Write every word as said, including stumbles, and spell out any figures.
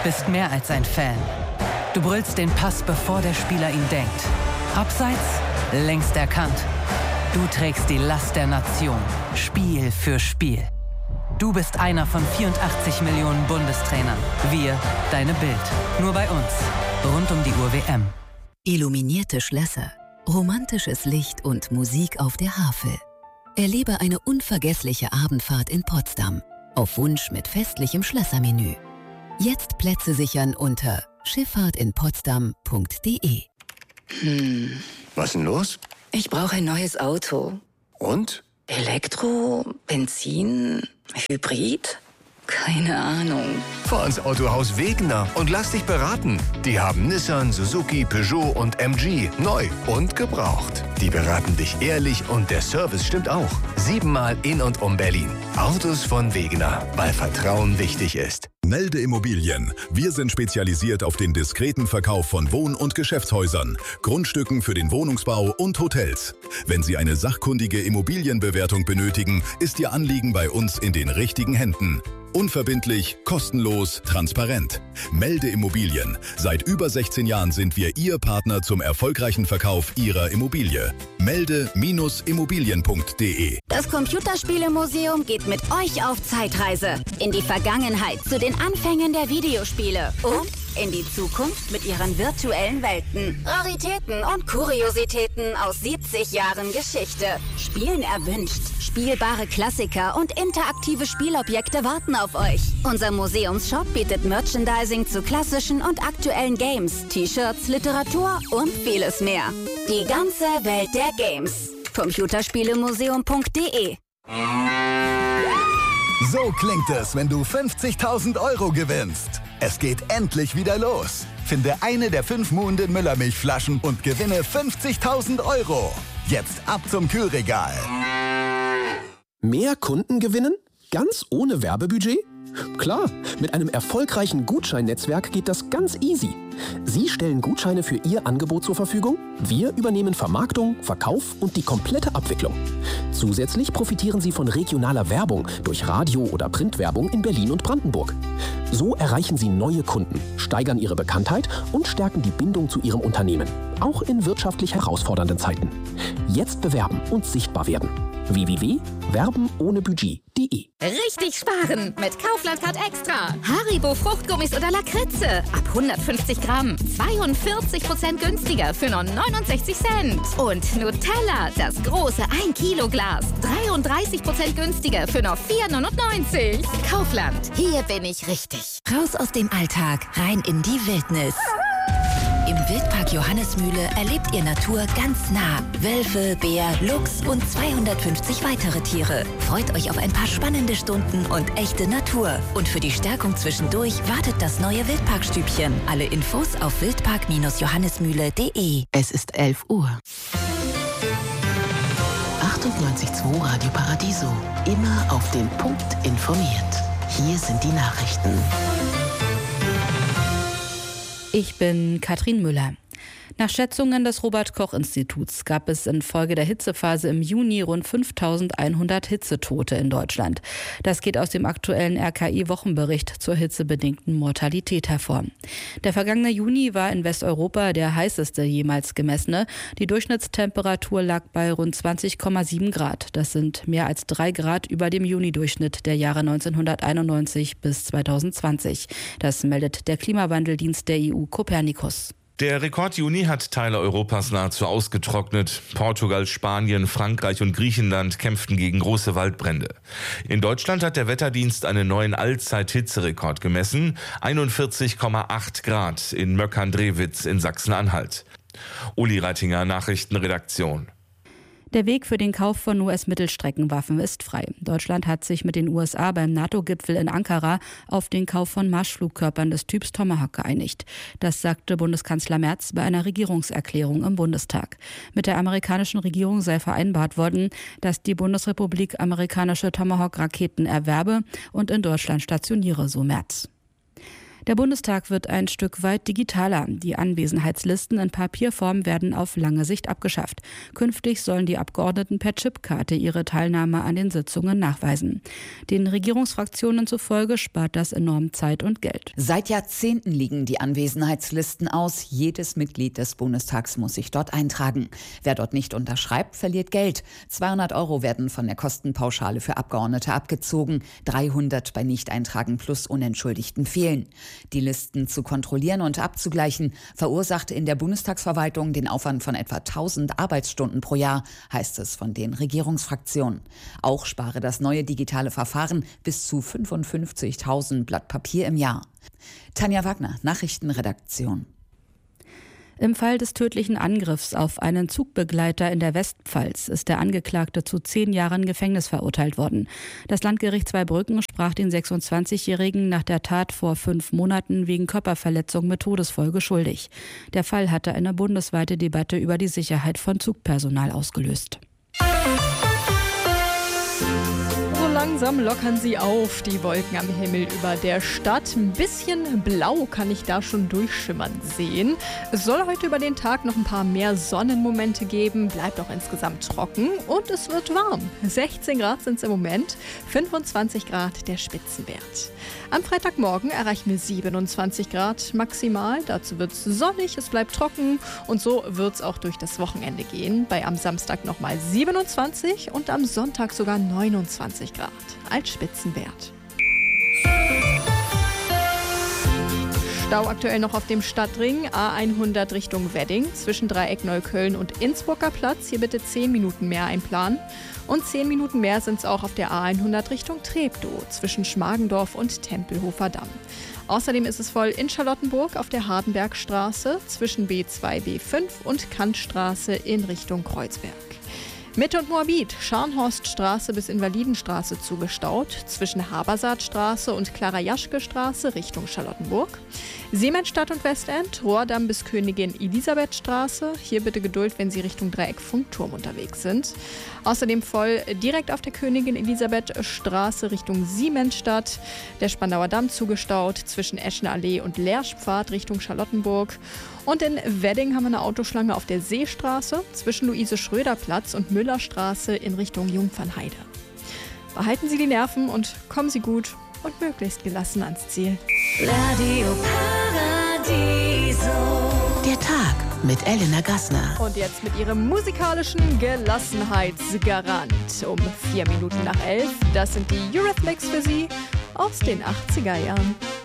bist mehr als ein Fan. Du brüllst den Pass, bevor der Spieler ihn denkt. Abseits, längst erkannt. Du trägst die Last der Nation, Spiel für Spiel. Du bist einer von vierundachtzig Millionen Bundestrainern. Wir, deine Bild. Nur bei uns. Rund um die Uhr W M. Illuminierte Schlösser, romantisches Licht und Musik auf der Havel. Erlebe eine unvergessliche Abendfahrt in Potsdam. Auf Wunsch mit festlichem Schlössermenü. Jetzt Plätze sichern unter schifffahrt in potsdam punkt de. Hm. Was denn los? Ich brauche ein neues Auto. Und? Elektro, Benzin, Hybrid? Keine Ahnung. Fahr ins Autohaus Wegener und lass dich beraten. Die haben Nissan, Suzuki, Peugeot und M G. Neu und gebraucht. Die beraten dich ehrlich und der Service stimmt auch. Siebenmal in und um Berlin. Autos von Wegener, weil Vertrauen wichtig ist. Melde Immobilien. Wir sind spezialisiert auf den diskreten Verkauf von Wohn- und Geschäftshäusern, Grundstücken für den Wohnungsbau und Hotels. Wenn Sie eine sachkundige Immobilienbewertung benötigen, ist Ihr Anliegen bei uns in den richtigen Händen. Unverbindlich, kostenlos, transparent. Melde Immobilien. Seit über sechzehn Jahren sind wir Ihr Partner zum erfolgreichen Verkauf Ihrer Immobilie. Melde Immobilien punkt de. Das Computerspielemuseum geht mit euch auf Zeitreise. In die Vergangenheit zu den Anfängen der Videospiele. Und in die Zukunft mit ihren virtuellen Welten. Raritäten und Kuriositäten aus siebzig Jahren Geschichte. Spielen erwünscht. Spielbare Klassiker und interaktive Spielobjekte warten auf euch. Unser Museumsshop bietet Merchandising zu klassischen und aktuellen Games, T-Shirts, Literatur und vieles mehr. Die ganze Welt der Games. Computerspielemuseum punkt de. So klingt es, wenn du fünfzigtausend Euro gewinnst. Es geht endlich wieder los. Finde eine der fünf Muhnden Müllermilchflaschen und gewinne fünfzigtausend Euro. Jetzt ab zum Kühlregal. Mehr Kunden gewinnen? Ganz ohne Werbebudget? Klar, mit einem erfolgreichen Gutscheinnetzwerk geht das ganz easy. Sie stellen Gutscheine für Ihr Angebot zur Verfügung, wir übernehmen Vermarktung, Verkauf und die komplette Abwicklung. Zusätzlich profitieren Sie von regionaler Werbung durch Radio- oder Printwerbung in Berlin und Brandenburg. So erreichen Sie neue Kunden, steigern Ihre Bekanntheit und stärken die Bindung zu Ihrem Unternehmen, auch in wirtschaftlich herausfordernden Zeiten. Jetzt bewerben und sichtbar werden. w w w punkt werben ohne budget punkt de. Richtig sparen mit Kaufland Card Extra. Haribo Fruchtgummis oder Lakritze. Ab hundertfünfzig Gramm. zweiundvierzig Prozent günstiger für nur neunundsechzig Cent. Und Nutella, das große ein Kilo Glas. dreiunddreißig Prozent günstiger für nur vier neunundneunzig. Kaufland. Hier bin ich richtig. Raus aus dem Alltag, rein in die Wildnis. Im Wildpark Johannesmühle erlebt ihr Natur ganz nah. Wölfe, Bär, Luchs und zweihundertfünfzig weitere Tiere. Freut euch auf ein paar spannende Stunden und echte Natur. Und für die Stärkung zwischendurch wartet das neue Wildparkstübchen. Alle Infos auf wildpark johannesmühle punkt de. Es ist elf Uhr. achtundneunzig Komma zwei Radio Paradiso. Immer auf den Punkt informiert. Hier sind die Nachrichten. Ich bin Katrin Müller. Nach Schätzungen des Robert-Koch-Instituts gab es infolge der Hitzephase im Juni rund fünftausendeinhundert Hitzetote in Deutschland. Das geht aus dem aktuellen R K I-Wochenbericht zur hitzebedingten Mortalität hervor. Der vergangene Juni war in Westeuropa der heißeste jemals gemessene. Die Durchschnittstemperatur lag bei rund zwanzig Komma sieben Grad. Das sind mehr als drei Grad über dem Juni-Durchschnitt der Jahre neunzehnhunderteinundneunzig bis zweitausendzwanzig. Das meldet der Klimawandeldienst der E U Copernicus. Der Rekord-Juni hat Teile Europas nahezu ausgetrocknet. Portugal, Spanien, Frankreich und Griechenland kämpften gegen große Waldbrände. In Deutschland hat der Wetterdienst einen neuen Allzeit-Hitzerekord gemessen. einundvierzig Komma acht Grad in Möckern-Drewitz in Sachsen-Anhalt. Uli Reitinger, Nachrichtenredaktion. Der Weg für den Kauf von U S-Mittelstreckenwaffen ist frei. Deutschland hat sich mit den U S A beim NATO-Gipfel in Ankara auf den Kauf von Marschflugkörpern des Typs Tomahawk geeinigt. Das sagte Bundeskanzler Merz bei einer Regierungserklärung im Bundestag. Mit der amerikanischen Regierung sei vereinbart worden, dass die Bundesrepublik amerikanische Tomahawk-Raketen erwerbe und in Deutschland stationiere, so Merz. Der Bundestag wird ein Stück weit digitaler. Die Anwesenheitslisten in Papierform werden auf lange Sicht abgeschafft. Künftig sollen die Abgeordneten per Chipkarte ihre Teilnahme an den Sitzungen nachweisen. Den Regierungsfraktionen zufolge spart das enorm Zeit und Geld. Seit Jahrzehnten liegen die Anwesenheitslisten aus. Jedes Mitglied des Bundestags muss sich dort eintragen. Wer dort nicht unterschreibt, verliert Geld. zweihundert Euro werden von der Kostenpauschale für Abgeordnete abgezogen, dreihundert bei Nichteintragen plus unentschuldigtem Fehlen. Die Listen zu kontrollieren und abzugleichen verursachte in der Bundestagsverwaltung den Aufwand von etwa tausend Arbeitsstunden pro Jahr, heißt es von den Regierungsfraktionen. Auch spare das neue digitale Verfahren bis zu fünfundfünfzigtausend Blatt Papier im Jahr. Tanja Wagner, Nachrichtenredaktion. Im Fall des tödlichen Angriffs auf einen Zugbegleiter in der Westpfalz ist der Angeklagte zu zehn Jahren Gefängnis verurteilt worden. Das Landgericht Zweibrücken sprach den sechsundzwanzigjährigen nach der Tat vor fünf Monaten wegen Körperverletzung mit Todesfolge schuldig. Der Fall hatte eine bundesweite Debatte über die Sicherheit von Zugpersonal ausgelöst. Langsam lockern sie auf, die Wolken am Himmel über der Stadt. Ein bisschen blau kann ich da schon durchschimmern sehen. Es soll heute über den Tag noch ein paar mehr Sonnenmomente geben, bleibt auch insgesamt trocken und es wird warm. sechzehn Grad sind es im Moment, fünfundzwanzig Grad der Spitzenwert. Am Freitagmorgen erreichen wir siebenundzwanzig Grad maximal, dazu wird es sonnig, es bleibt trocken und so wird es auch durch das Wochenende gehen. Bei am Samstag nochmal siebenundzwanzig und am Sonntag sogar neunundzwanzig Grad als Spitzenwert. Stau aktuell noch auf dem Stadtring A hundert Richtung Wedding zwischen Dreieck Neukölln und Innsbrucker Platz. Hier bitte zehn Minuten mehr einplanen. Und zehn Minuten mehr sind es auch auf der A hundert Richtung Treptow zwischen Schmargendorf und Tempelhofer Damm. Außerdem ist es voll in Charlottenburg auf der Hardenbergstraße zwischen B zwei, B fünf und Kantstraße in Richtung Kreuzberg. Mitte und Moabit, Scharnhorststraße bis Invalidenstraße zugestaut, zwischen Habersaatstraße und Clara-Jaschke-Straße Richtung Charlottenburg. Siemensstadt und Westend, Rohrdamm bis Königin Elisabeth-Straße. Hier bitte Geduld, wenn Sie Richtung Dreieck Funkturm unterwegs sind. Außerdem voll direkt auf der Königin Elisabeth-Straße Richtung Siemensstadt. Der Spandauer Damm zugestaut, zwischen Eschenallee und Lerschpfad Richtung Charlottenburg. Und in Wedding haben wir eine Autoschlange auf der Seestraße zwischen Luise-Schröder-Platz und Müllerstraße in Richtung Jungfernheide. Behalten Sie die Nerven und kommen Sie gut und möglichst gelassen ans Ziel. Radio Paradiso. Der Tag mit Elena Gassner. Und jetzt mit ihrem musikalischen Gelassenheitsgarant um vier Minuten nach elf. Das sind die Eurythmics für Sie aus den achtziger Jahren.